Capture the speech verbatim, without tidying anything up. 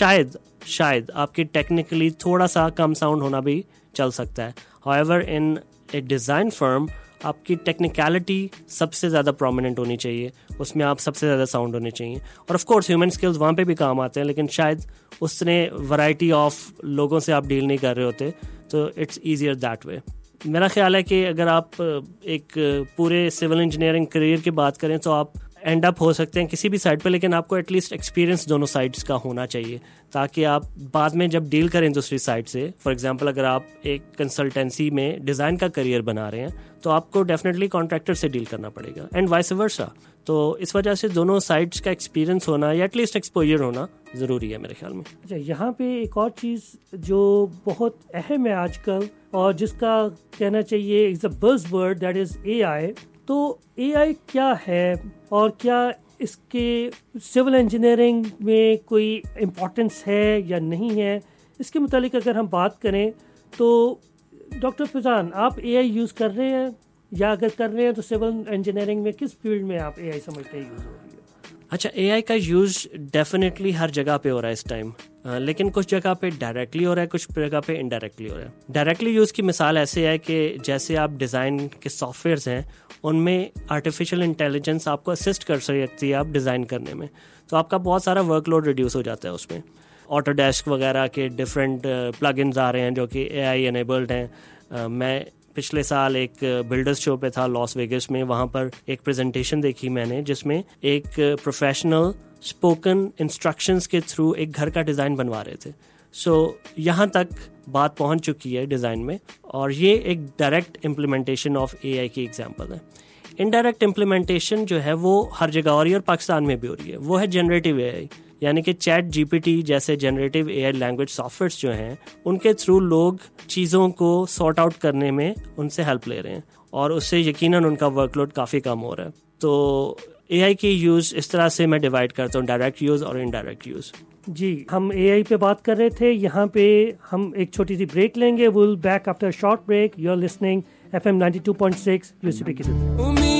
شاید شاید آپ کی ٹیکنیکلی تھوڑا سا کم ساؤنڈ ہونا بھی چل سکتا ہے. however in a design firm آپ کی ٹیکنیکلٹی سب سے زیادہ پرومیننٹ ہونی چاہیے, اس میں آپ سب سے زیادہ ساؤنڈ ہونے چاہیے. اور آف کورس ہیومن اسکلز وہاں پہ بھی کام آتے ہیں, لیکن شاید اس نے ورائٹی آف لوگوں سے آپ ڈیل نہیں کر رہے ہوتے, تو اٹس ایزیئر دیٹ وے. میرا خیال ہے کہ اگر آپ ایک پورے سول انجینئرنگ کریئر کی بات کریں تو آپ اینڈ اپ ہو سکتے ہیں کسی بھی سائڈ پہ, لیکن آپ کو ایٹ لیسٹ ایکسپیرینس دونوں سائڈس کا ہونا چاہیے, تاکہ آپ بعد میں جب ڈیل کریں دوسری سائڈ سے, فار ایگزامپل اگر آپ ایک کنسلٹنسی میں ڈیزائن کا کریئر بنا رہے ہیں تو آپ کو ڈیفینیٹلی کانٹریکٹر سے ڈیل کرنا پڑے گا, اینڈ وائس ورسا. تو اس وجہ سے دونوں سائڈس کا ایکسپیرینس ہونا یا ایٹ لیسٹ ایکسپوجر ہونا ضروری ہے میرے خیال میں. اچھا, یہاں پہ ایک اور چیز جو بہت اہم ہے آج کل, اور جس کا کہنا چاہیے از اے بز ورڈ, دیٹ از اے آئی. تو اے آئی کیا ہے, اور کیا اس کے سول انجینئرنگ میں کوئی امپورٹنس ہے یا نہیں ہے؟ اس کے متعلق اگر ہم بات کریں تو ڈاکٹر فیضان, آپ اے آئی یوز کر رہے ہیں, یا اگر کر رہے ہیں تو سول انجینئرنگ میں کس فیلڈ میں آپ اے آئی سمجھتے ہیں یوز ہو رہی ہے؟ اچھا, اے آئی کا یوز ڈیفینیٹلی ہر جگہ پہ ہو رہا ہے اس ٹائم, لیکن کچھ جگہ پہ ڈائریکٹلی ہو رہا ہے, کچھ جگہ پہ انڈائریکٹلی ہو رہا ہے. ڈائریکٹلی یوز کی مثال ایسے ہے کہ جیسے آپ ڈیزائن کے سافٹ ویئرز ہیں, ان میں آرٹیفیشیل انٹیلیجنس آپ کو اسسٹ کر سکتی ہے آپ ڈیزائن کرنے میں, تو آپ کا بہت سارا ورک لوڈ ریڈیوس ہو جاتا ہے اس میں. آٹو ڈیسک وغیرہ کے ڈفرینٹ پلگ انز آ رہے ہیں جو کہ اے آئی انیبلڈ ہیں. میں پچھلے سال ایک بلڈرز شو پہ تھا لاس ویگس میں, وہاں پر ایک پریزنٹیشن دیکھی میں نے جس میں ایک پروفیشنل اسپوکن انسٹرکشنز کے تھرو ایک گھر کا ڈیزائن بنوا رہے تھے. سو یہاں تک بات پہنچ چکی ہے ڈیزائن میں, اور یہ ایک ڈائریکٹ امپلیمنٹیشن آف اے آئی کی ایگزامپل ہے. انڈائریکٹ امپلیمنٹیشن جو ہے وہ ہر جگہ ہو رہی ہے, اور پاکستان میں بھی ہو رہی ہے. وہ ہے جنریٹیو اے آئی, یعنی کہ چیٹ جی پی ٹی جیسے جنریٹیو اے آئی لینگویج سافٹ ویئرس جو ہیں, ان کے تھرو لوگ چیزوں کو سارٹ آؤٹ کرنے میں ان سے ہیلپ لے رہے ہیں, اور اس سے یقیناً ان کا ورک لوڈ کافی کم ہو رہا ہے. تو اے آئی کی یوز اس طرح سے میں ڈیوائڈ کرتا ہوں, ڈائریکٹ یوز اور انڈائریکٹ یوز. جی, ہم اے آئی پہ بات کر رہے تھے. یہاں پہ ہم ایک چھوٹی سی بریک لیں گے. Will back after short break. You are listening F M ninety two point six you سی پی کی.